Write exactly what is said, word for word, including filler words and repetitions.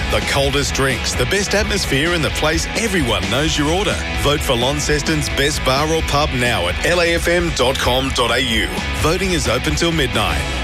The coldest drinks, the best atmosphere and the place everyone knows your order. Vote for Launceston's best bar or pub now at l a f m dot com dot a u. Voting is open till midnight.